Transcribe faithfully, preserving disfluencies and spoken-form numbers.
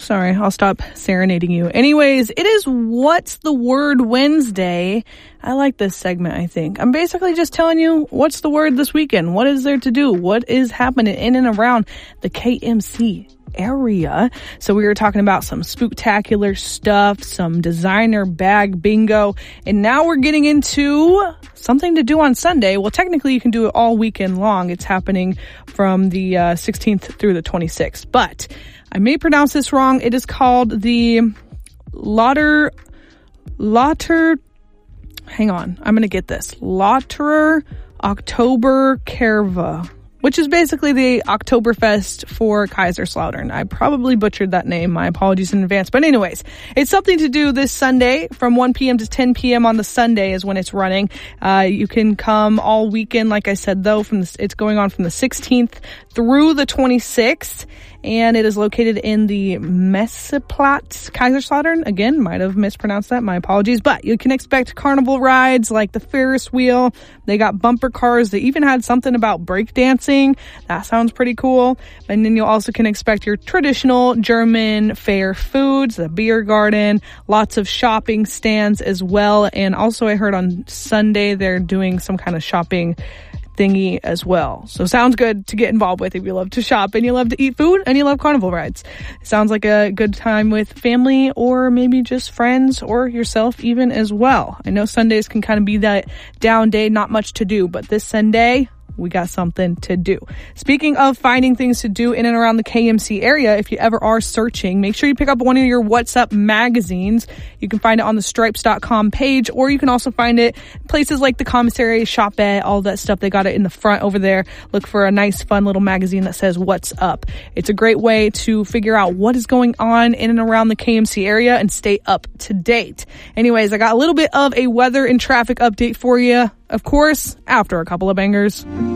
Sorry, I'll stop serenading you. Anyways, it is What's the Word Wednesday. I like this segment, I think. I'm basically just telling you what's the word this weekend. What is there to do? What is happening in and around the K M C area? So we were talking about some spooktacular stuff, some designer bag bingo, and now we're getting into something to do on Sunday. Well, technically you can do it all weekend long. It's happening from the uh, sixteenth through the twenty-sixth, but I may pronounce this wrong. It is called the Lauter, Lauter, hang on, I'm going to get this. Lauterer Oktober Kerva, which is basically the Oktoberfest for Kaiserslautern. I probably butchered that name. My apologies in advance. But anyways, it's something to do this Sunday from one p.m. to ten p.m. on the Sunday is when it's running. Uh, you can come all weekend, like I said, though. From the, it's going on from the sixteenth through the twenty-sixth. And it is located in the Messeplatz, Kaiserslautern. Again, might have mispronounced that. My apologies. But you can expect carnival rides like the Ferris wheel. They got bumper cars. They even had something about breakdancing. That sounds pretty cool. And then you also can expect your traditional German fair foods, the beer garden, lots of shopping stands as well. And also I heard on Sunday they're doing some kind of shopping thingy as well. So sounds good to get involved with if you love to shop and you love to eat food and you love carnival rides. Sounds like a good time with family or maybe just friends or yourself even as well. I know Sundays can kind of be that down day, not much to do, but this Sunday, we got something to do. Speaking of finding things to do in and around the K M C area, if you ever are searching, make sure you pick up one of your What's Up magazines. You can find it on the stripes dot com page, or you can also find it places like the commissary, Shopette, all that stuff. They got it in the front over there. Look for a nice, fun little magazine that says What's Up. It's a great way to figure out what is going on in and around the K M C area and stay up to date. Anyways, I got a little bit of a weather and traffic update for you. Of course, after a couple of bangers.